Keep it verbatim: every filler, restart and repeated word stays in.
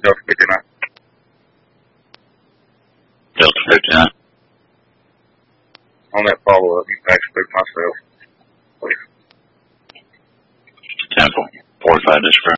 Delta fifty-nine. Delta fifty-nine. On that follow-up, you can actually myself, please. ten forty-five, dispatch.